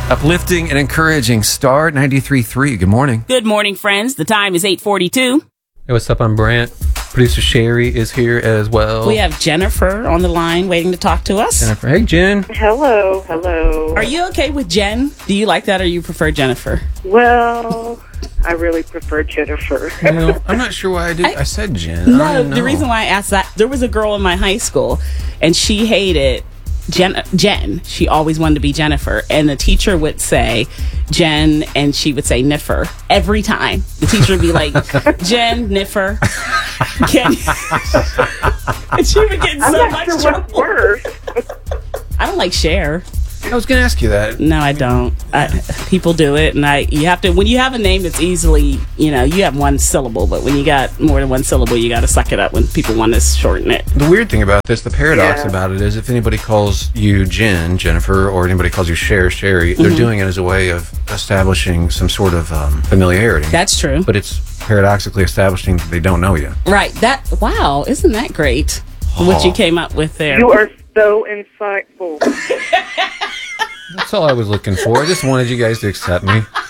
Uplifting and encouraging. Star 93.3. Good morning. Good morning, friends. The time is 8:42. Hey, what's up? I'm Brant. Producer Sherry is here as well. We have Jennifer on the line waiting to talk to us. Jennifer. Hey, Jen. Hello. Are you okay with Jen? Do you like that or you prefer Jennifer? Well, I really prefer Jennifer. You know, I'm not sure why I said Jen. I No, don't know. the reason why I asked that, there was a girl in my high school and she hated Jen. She always wanted to be Jennifer. And the teacher would say Jen and she would say Niffer every time. The teacher would be like, Jen, Niffer. And she would get in so much What's trouble. worse? I don't like Cher. I was going to ask you that. No, I don't. People do it, and you have to. When you have a name that's easily, you have one syllable, but when you got more than one syllable, you got to suck it up when people want to shorten it. The weird thing about this, the paradox about it is if anybody calls you Jen, Jennifer, or anybody calls you Cher, Sherry, they're doing it as a way of establishing some sort of familiarity. That's true. But it's paradoxically establishing that they don't know you. Right. Wow. Isn't that great? What you came up with there. You are so insightful. That's all I was looking for. I just wanted you guys to accept me.